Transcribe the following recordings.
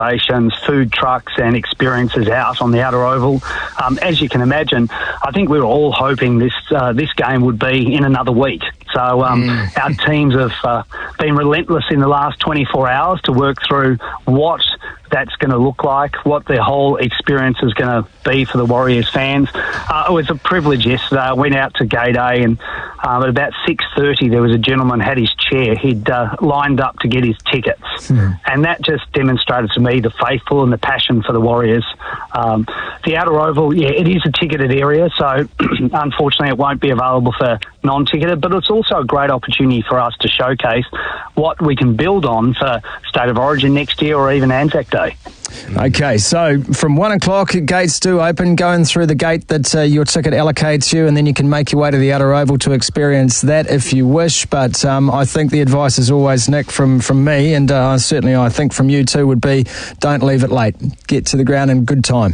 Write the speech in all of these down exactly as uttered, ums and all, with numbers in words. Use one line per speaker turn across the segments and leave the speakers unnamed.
food trucks and experiences out on the outer oval. Um, as you can imagine, I think we were all hoping this uh, this game would be in another week. So um, mm. our teams have uh, been relentless in the last twenty-four hours to work through what that's going to look like, what the whole experience is going to be for the Warriors fans. Uh, it was a privilege yesterday. I went out to Gate A, and um, at about six thirty there was a gentleman had his chair. He'd uh, lined up to get his tickets. Mm. And that just demonstrated to me the faithful and the passion for the Warriors. Um, the outer oval, yeah, it is a ticketed area, so unfortunately it won't be available for non-ticketed, but it's also a great opportunity for us to showcase what we can build on for State of Origin next year or even Anzac Day.
Okay, so from one o'clock, gates do open, going through the gate that uh, your ticket allocates you, and then you can make your way to the outer oval to experience that if you wish. But um, I think the advice is always, Nick, from, from me, and uh, certainly I think from you too, would be don't leave it late. Get to the ground in good time.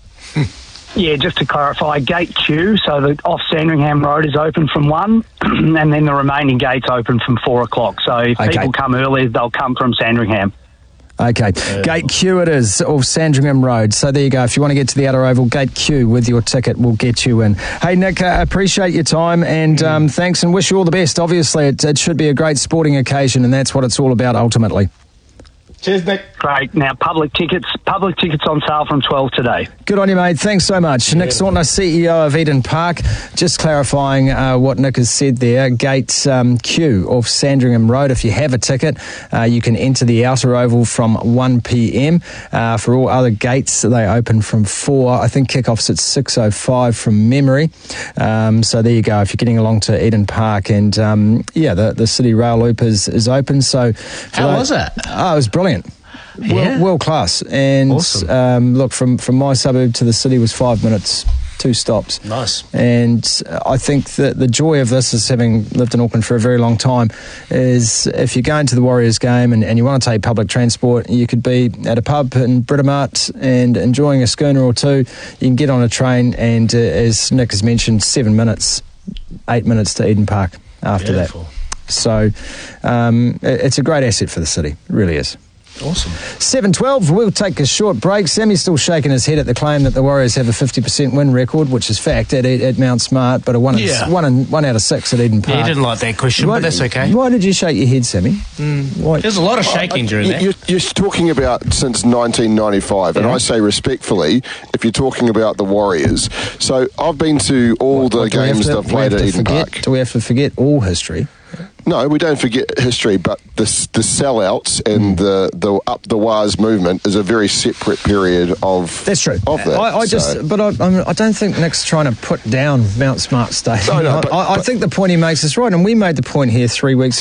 Yeah, just to clarify, Gate Q, so the off Sandringham Road is open from one, and then the remaining gates open from four o'clock. So if
okay.
people come early, they'll come from Sandringham.
Okay, yeah. Gate Q it is, of Sandringham Road. So there you go. If you want to get to the outer oval, Gate Q with your ticket will get you in. Hey, Nick, I uh, appreciate your time, and mm. um, thanks, and wish you all the best. Obviously, it, it should be a great sporting occasion, and that's what it's all about ultimately.
Cheers, Nick.
Great. Now, public tickets public tickets on sale from twelve today.
Good on you, mate. Thanks so much. Yeah. Nick Sautner, C E O of Eden Park. Just clarifying uh, what Nick has said there. Gate um, Q off Sandringham Road. If you have a ticket, uh, you can enter the outer oval from one p.m. Uh, for all other gates, they open from four. I think kickoff's at six oh five from memory. Um, so there you go. If you're getting along to Eden Park, and um, yeah, the, the City Rail Loop is, is open. So
how those, was it?
Oh, it was brilliant.
Yeah.
World, world class. And
awesome.
um, look, from, from my suburb to the city was five minutes, two stops.
Nice.
And I think that the joy of this is, having lived in Auckland for a very long time, is if you're going to the Warriors game and, and you want to take public transport, you could be at a pub in Britomart and enjoying a schooner or two. You can get on a train, and uh, as Nick has mentioned, seven minutes, eight minutes to Eden Park after
Beautiful.
that. So um, it, it's a great asset for the city. It really is.
Awesome.
seven twelve, we'll take a short break. Sammy's still shaking his head at the claim that the Warriors have a fifty percent win record, which is fact at, at Mount Smart, but a one,
yeah.
in, one, in, one out of six at Eden Park.
Yeah, he didn't like that question, why, but that's okay.
Why did you shake your head, Sammy?
Mm. Why? There's a lot of shaking during
I,
that.
You're, you're talking about since nineteen ninety-five, yeah. and I say respectfully, if you're talking about the Warriors, so I've been to all
what,
the
what
games
to,
that I've played at Eden
forget,
Park.
Do we have to forget all history?
No, we don't forget history, but the the sellouts and the, the up the Waz movement is a very separate period of
that's true.
Of that,
I, I
so.
just, but I, I don't think Nick's trying to put down Mount Smart Stadium.
No, no, but,
I, I
but,
think the point he makes is right, and we made the point here three weeks